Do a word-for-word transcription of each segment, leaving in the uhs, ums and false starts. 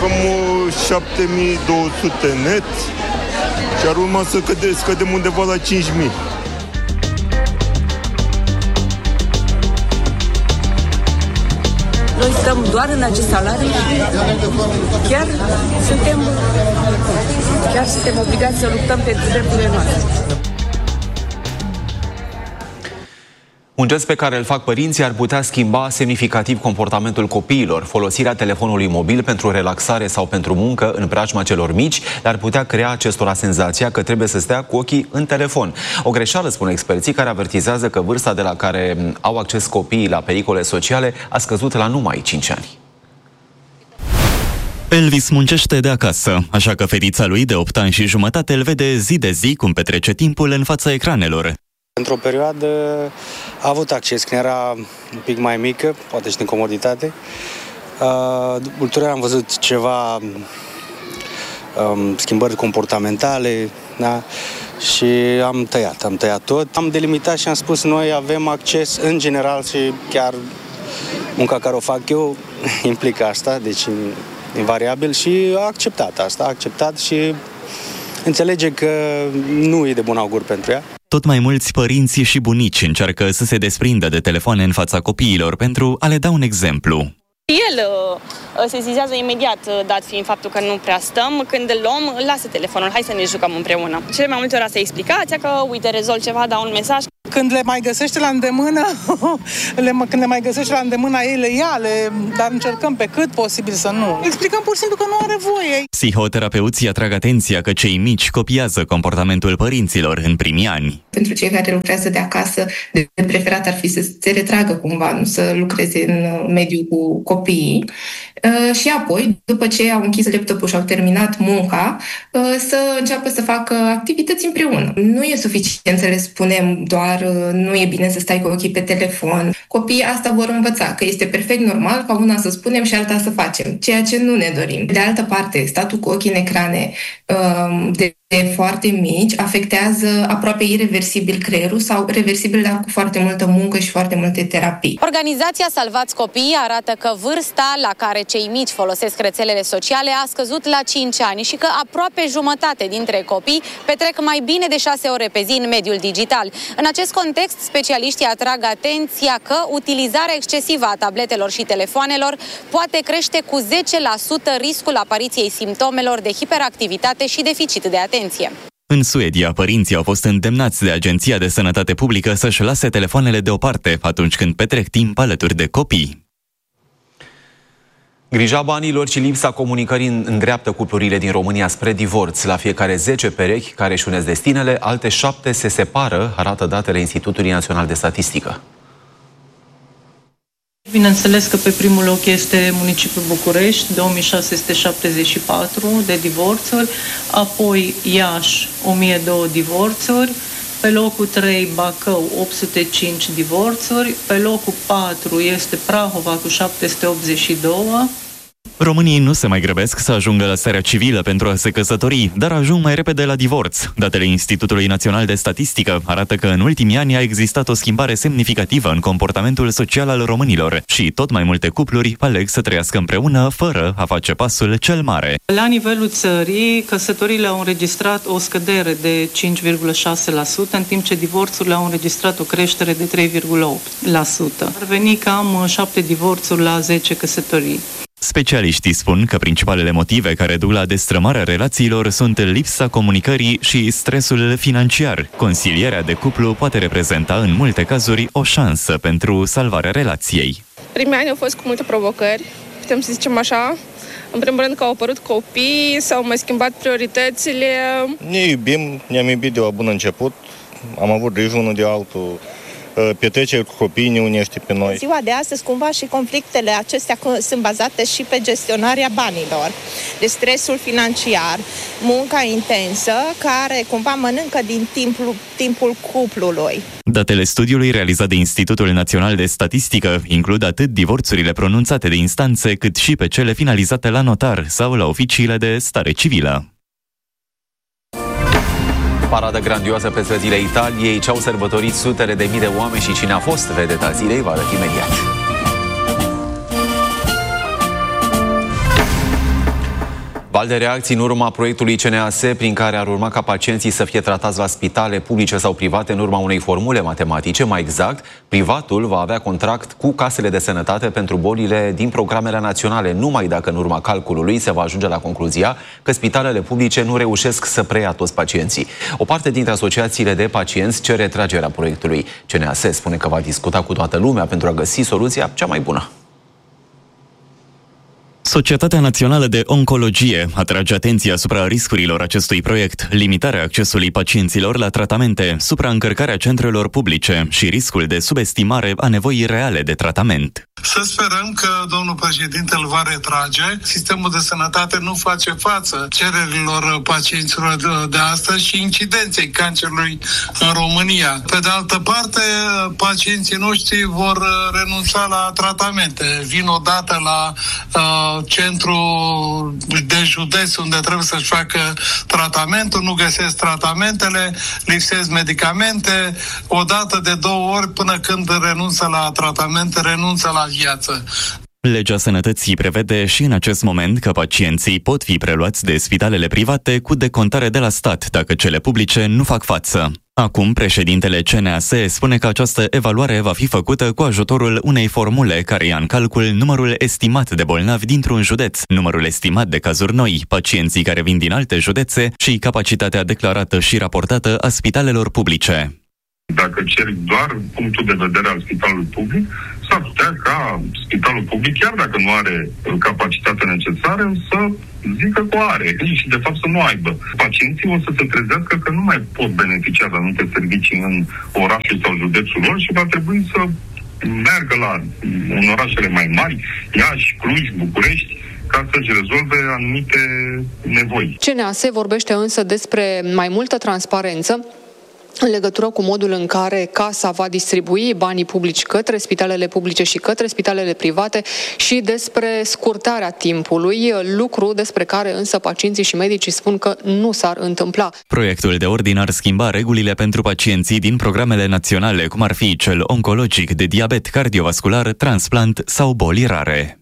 cam șapte mii două sute net și ar urma să căde, scădem undeva la cinci mii. Noi stăm doar în acest salariu și chiar suntem, chiar suntem obligați să luptăm pentru drepturile noastre. Un gest pe care îl fac părinții ar putea schimba semnificativ comportamentul copiilor. Folosirea telefonului mobil pentru relaxare sau pentru muncă în preajma celor mici le-ar putea crea acestora senzația că trebuie să stea cu ochii în telefon. O greșeală, spun experții, care avertizează că vârsta de la care au acces copiii la pericole sociale a scăzut la numai cinci ani. Elvis muncește de acasă, așa că fetița lui de opt ani și jumătate îl vede zi de zi cum petrece timpul în fața ecranelor. Într-o perioadă a avut acces, când era un pic mai mică, poate și din comoditate. Uh, ulterior am văzut ceva um, schimbări comportamentale, da? Și am tăiat, am tăiat tot. Am delimitat și am spus, noi avem acces în general și chiar munca care o fac eu implică asta, deci invariabil, și a acceptat asta, a acceptat și înțelege că nu e de bun augur pentru ea. Tot mai mulți părinți și bunici încearcă să se desprindă de telefoane în fața copiilor pentru a le da un exemplu. El uh, se zizează imediat, dat fiind faptul că nu prea stăm. Când îl luăm, lasă telefonul, hai să ne jucăm împreună. Cele mai multe ori asta e explicația, că uite, rezolv ceva, dau un mesaj. Când le mai găsește la îndemână, le, când le mai găsește la îndemână, ei le ia, le, dar încercăm pe cât posibil să nu. Explicăm pur și simplu că nu are voie. Psihoterapeuții atrag atenția că cei mici copiază comportamentul părinților în primii ani. Pentru cei care lucrează de acasă, de preferat ar fi să se retragă cumva, nu să lucreze în mediul cu copiii. Uh, și apoi, după ce au închis laptopul și au terminat munca, uh, să înceapă să facă activități împreună. Nu e suficient să le spunem doar uh, nu e bine să stai cu ochii pe telefon. Copiii asta vor învăța, că este perfect normal ca una să spunem și alta să facem, ceea ce nu ne dorim. De altă parte, statul cu ochii în ecrane uh, de de foarte mici afectează aproape ireversibil creierul sau reversibil, dar cu foarte multă muncă și foarte multe terapii. Organizația Salvați Copiii arată că vârsta la care cei mici folosesc rețelele sociale a scăzut la cinci ani și că aproape jumătate dintre copii petrec mai bine de șase ore pe zi în mediul digital. În acest context, specialiștii atrag atenția că utilizarea excesivă a tabletelor și telefoanelor poate crește cu zece la sută riscul apariției simptomelor de hiperactivitate și deficit de atenție. În Suedia, părinții au fost îndemnați de Agenția de Sănătate Publică să-și lase telefoanele deoparte atunci când petrec timp alături de copii. Grija banilor și lipsa comunicării îndreaptă cuplurile din România spre divorț. La fiecare zece perechi care își unesc destinele, alte șapte se separă, arată datele Institutului Național de Statistică. Bineînțeles că pe primul loc este municipiul București, două mii șase sute șaptezeci și patru de divorțuri, apoi Iași, o mie două divorțuri, pe locul trei Bacău, opt sute cinci divorțuri, pe locul patru este Prahova cu șapte sute optzeci și doi. Românii nu se mai grăbesc să ajungă la starea civilă pentru a se căsători, dar ajung mai repede la divorț. Datele Institutului Național de Statistică arată că în ultimii ani a existat o schimbare semnificativă în comportamentul social al românilor și tot mai multe cupluri aleg să trăiască împreună fără a face pasul cel mare. La nivelul țării, căsătoriile au înregistrat o scădere de cinci virgulă șase la sută, în timp ce divorțurile au înregistrat o creștere de trei virgulă opt la sută. Ar veni cam șapte divorțuri la zece căsătorii. Specialiștii spun că principalele motive care duc la destrămarea relațiilor sunt lipsa comunicării și stresul financiar. Consilierea de cuplu poate reprezenta în multe cazuri o șansă pentru salvarea relației. Primii ani au fost cu multe provocări, putem să zicem așa. În primul rând că au apărut copii, s-au mai schimbat prioritățile. Ne iubim, ne-am iubit de la bun început, am avut grijă unul de altul. Petreceri cu copiii ne unește pe noi. Ziua de astăzi, cumva, și conflictele acestea sunt bazate și pe gestionarea banilor, de stresul financiar, munca intensă, care cumva mănâncă din timpul, timpul cuplului. Datele studiului realizat de Institutul Național de Statistică includ atât divorțurile pronunțate de instanțe, cât și pe cele finalizate la notar sau la oficiile de stare civilă. Paradă grandioasă pe străzile Italiei, ce au sărbătorit sutele de mii de oameni și cine a fost vedeta zilei, vă arăt imediat. Val de reacții în urma proiectului C N A S, prin care ar urma ca pacienții să fie tratați la spitale publice sau private în urma unei formule matematice. Mai exact, privatul va avea contract cu casele de sănătate pentru bolile din programele naționale, numai dacă în urma calculului se va ajunge la concluzia că spitalele publice nu reușesc să preia toți pacienții. O parte dintre asociațiile de pacienți cere retragerea proiectului. C N A S spune că va discuta cu toată lumea pentru a găsi soluția cea mai bună. Societatea Națională de Oncologie atrage atenția asupra riscurilor acestui proiect, limitarea accesului pacienților la tratamente, supraîncărcarea centrelor publice și riscul de subestimare a nevoii reale de tratament. Să sperăm că domnul președinte îl va retrage. Sistemul de sănătate nu face față cererilor pacienților de astăzi și incidenței cancerului în România. Pe de altă parte, pacienții noștri vor renunța la tratamente. Vin odată la uh, centrul de județ unde trebuie să-și facă tratamentul, nu găsesc tratamentele, lipsesc medicamente, odată de două ori până când renunță la tratamente, renunță la viață. Legea Sănătății prevede și în acest moment că pacienții pot fi preluați de spitalele private cu decontare de la stat dacă cele publice nu fac față. Acum, președintele C N A S spune că această evaluare va fi făcută cu ajutorul unei formule care ia în calcul numărul estimat de bolnavi dintr-un județ, numărul estimat de cazuri noi, pacienții care vin din alte județe și capacitatea declarată și raportată a spitalelor publice. Dacă ceri doar punctul de vedere al spitalului public, s-ar putea ca spitalul public, chiar dacă nu are capacitatea necesară, să zică că o are și de fapt să nu aibă. Pacienții o să se trezească că nu mai pot beneficia de anumite servicii în orașul sau județul lor și va trebui să meargă la în orașele mai mari, Iași, Cluj, București, ca să-și rezolve anumite nevoi. C N A S vorbește însă despre mai multă transparență în legătură cu modul în care Casa va distribui banii publici către spitalele publice și către spitalele private și despre scurtarea timpului, lucru despre care însă pacienții și medicii spun că nu s-ar întâmpla. Proiectul de ordin ar schimba regulile pentru pacienții din programele naționale, cum ar fi cel oncologic, de diabet cardiovascular, transplant sau boli rare.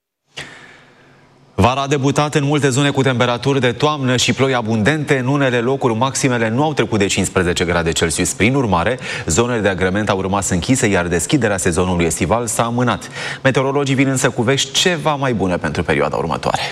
Vara a debutat în multe zone cu temperaturi de toamnă și ploi abundente. În unele locuri, maximele nu au trecut de cincisprezece grade Celsius. Prin urmare, zonele de agrement au rămas închise, iar deschiderea sezonului estival s-a amânat. Meteorologii vin însă cu vești ceva mai bune pentru perioada următoare.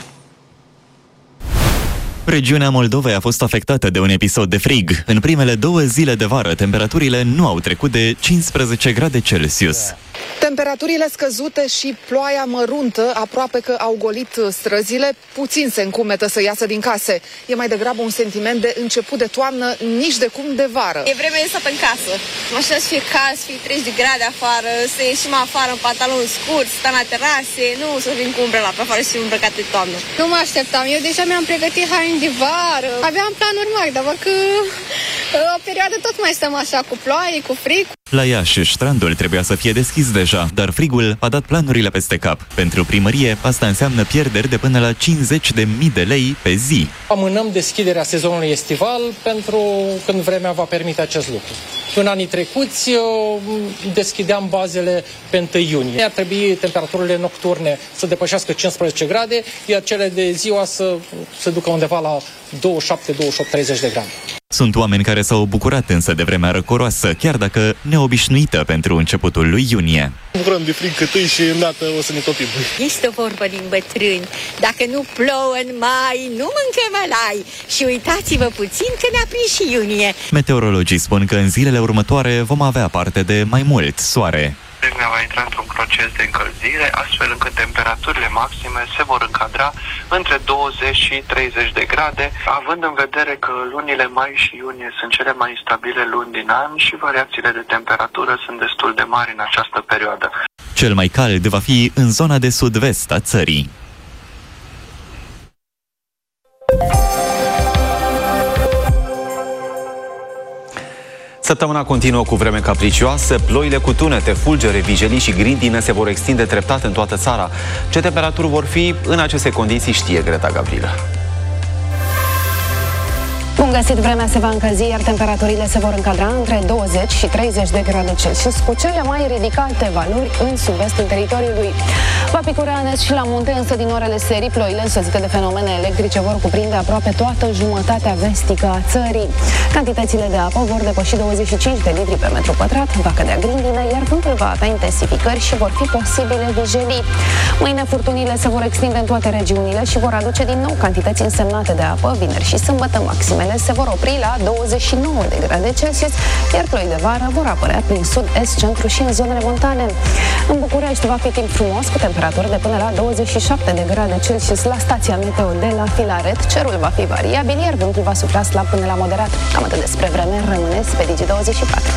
Regiunea Moldovei a fost afectată de un episod de frig. În primele două zile de vară, temperaturile nu au trecut de cincisprezece grade Celsius. Temperaturile scăzute și ploaia măruntă aproape că au golit străzile, puțin se încumetă să iasă din case. E mai degrabă un sentiment de început de toamnă, nici de cum de vară. E vreme de stat în casă. Așa să fie cald, să fie treizeci de grade afară, să ieșim afară în pantaloni scurți, sta la terase, nu să vin cu umbrela pe afară și să îmbrăcat de toamnă. Nu mă așteptam, eu deja mi-am pregătit haine de vară. Aveam planuri mari, dar văd că o perioadă tot mai stăm așa, cu ploaie, cu frig. La Iași, strandul trebuia să fie deschis deja, dar frigul a dat planurile peste cap. Pentru primărie, asta înseamnă pierderi de până la cincizeci de mii de lei pe zi. Amânăm deschiderea sezonului estival pentru când vremea va permite acest lucru. În anii trecuți deschideam bazele pe întâi iunie. Ar trebui temperaturile nocturne să depășească cincisprezece grade, iar cele de ziua să se ducă undeva la douăzeci și șapte, douăzeci și opt, treizeci de grade. Sunt oameni care s-au bucurat însă de vremea răcoroasă, chiar dacă neobișnuită pentru începutul lui iunie. Bucurăm de frig cât și îndată o să ne topim. Este o vorbă din bătrâni, dacă nu plouă în mai, nu mâncă mălai. Și uitați-vă puțin că ne-a prins și iunie. Meteorologii spun că în zilele următoare vom avea parte de mai mult soare. Vremea va intra într-un proces de încălzire, astfel încât temperaturile maxime se vor încadra între douăzeci și treizeci de grade, având în vedere că lunile mai și iunie sunt cele mai instabile luni din an și variațiile de temperatură sunt destul de mari în această perioadă. Cel mai cald va fi în zona de sud-vest a țării. Săptămâna continuă cu vreme capricioasă, ploile cu tunete, fulgere, vijelii și grindină se vor extinde treptat în toată țara. Ce temperaturi vor fi în aceste condiții știe Greta Gavrilă. Bun găsit, vremea se va încălzi, iar temperaturile se vor încadra între douăzeci și treizeci de grade Celsius, cu cele mai ridicate valori în sud-vestul teritoriului. Va picura în est și la munte, însă din orele serii, ploile însoțite de fenomene electrice vor cuprinde aproape toată jumătatea vestică a țării. Cantitățile de apă vor depăși douăzeci și cinci de litri pe metru pătrat, va cădea grindină, iar vântul va avea intensificări și vor fi posibile vijelii. Mâine furtunile se vor extinde în toate regiunile și vor aduce din nou cantități însemnate de apă. Vineri și sâmbătă maximele se vor opri la douăzeci și nouă de grade Celsius, iar ploi de vară vor apărea prin sud-est, centru și în zonele montane. În București va fi timp frumos, cu temperaturi de până la douăzeci și șapte de grade Celsius la stația meteo de la Filaret. Cerul va fi variabil, iar vântul va sufla slab până la moderat. Cam atât despre vreme, rămâneți pe Digi douăzeci și patru.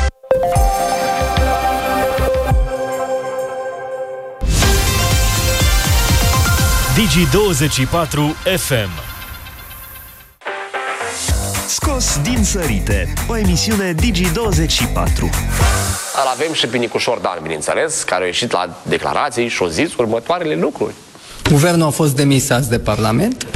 Digi douăzeci și patru F M. Scos din sărite, o emisiune Digi douăzeci și patru. Îl avem și pe Nicușor Dan, bineînțeles, care a ieșit la declarații și a zis următoarele lucruri. Guvernul a fost demis azi de Parlament.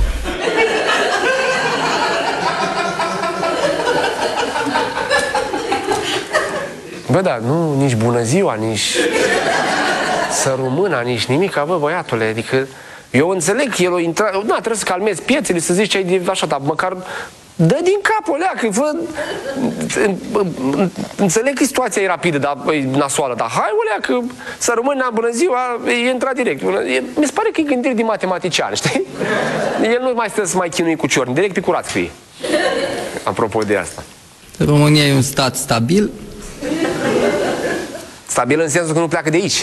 Bă, da, nu, nici bună ziua, nici să româna, nici nimic, bă, băiatule, adică eu înțeleg că el o intra... Na, trebuie să calmezi piețele, să zici ce ai de așa, dar măcar dă din cap o leacă, fă... Înțeleg că situația e rapidă, dar e nasoală, dar hai o leacă, să rămână bună ziua, e intrat direct. E, mi se pare că e gândire de matematician, știi? El nu mai stă să mai chinui cu ciorni, direct pe curat scrie. Apropo de asta. România e un stat stabil. Stabil în sensul că nu pleacă de aici.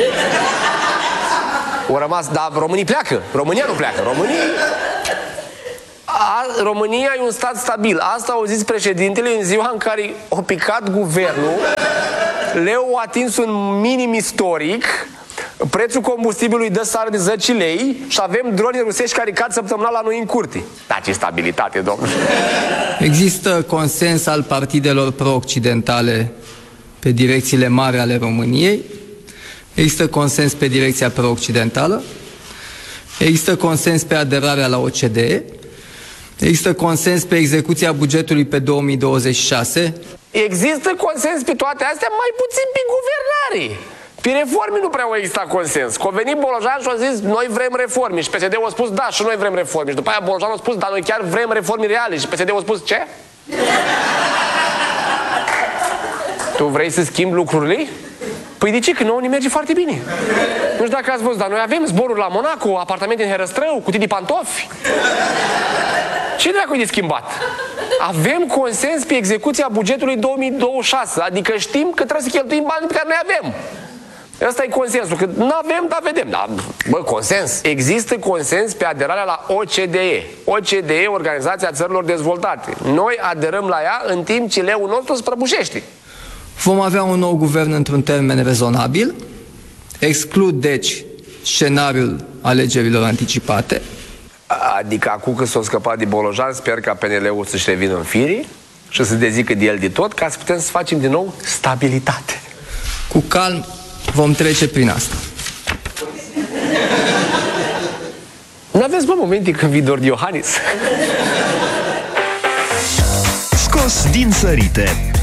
O rămas, dar românii pleacă. România nu pleacă. Românii... A, România e un stat stabil. Asta au zis președintele în ziua în care a picat guvernul, leu a atins un minim istoric, prețul combustibilului dă sară de zece lei și avem droni rusești care cad săptămânal la noi în curte. Da, ce stabilitate, domnule. Există consens al partidelor pro-occidentale pe direcțiile mari ale României. Există consens pe direcția pro-occidentală. Există consens pe aderarea la O C D E. Există consens pe execuția bugetului pe două mii douăzeci și șase. Există consens pe toate astea, mai puțin pe guvernare. Pe reforme nu prea a existat consens. Că a venit Bolojan și a zis, noi vrem reforme. Și P S D a spus, da, și noi vrem reforme. Și după aia Bolojan a spus, da, noi chiar vrem reforme reale. Și P S D a spus, ce? Tu vrei să schimbi lucrurile? Păi de ce? Că nouă ne merge foarte bine. Nu știu dacă ați văzut, dar noi avem zboruri la Monaco, apartamente în Herăstrău, cutii de pantofi. Ce dracu-i de schimbat? Avem consens pe execuția bugetului două mii douăzeci și șase, adică știm că trebuie să cheltuim banii pe care noi avem. Ăsta e consensul, că nu avem, dar vedem. Dar, bă, consens. Există consens pe aderarea la O C D E. O C D E, Organizația Țărilor Dezvoltate. Noi aderăm la ea în timp ce leul nostru se prăbușește. Vom avea un nou guvern într-un termen rezonabil. Exclud, deci, scenariul alegerilor anticipate. Adică acum că s-o scăpat de Bolojan, sper ca P N L-ul să-și revină în fire și să dezică de el de tot, ca să putem să facem din nou stabilitate. Cu calm vom trece prin asta. Nu aveți, bă, momente când vii doar de Iohannis? Scos din sărite,